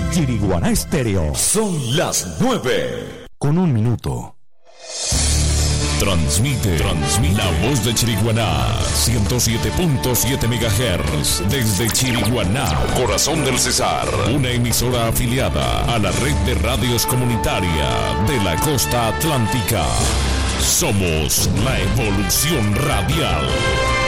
Chiriguaná Estéreo. Son las 9. Con 1 minuto. Transmite la voz de Chiriguaná, 107.7 MHz, desde Chiriguaná, corazón del Cesar, una emisora afiliada a la red de radios comunitaria de la costa atlántica. Somos la evolución radial.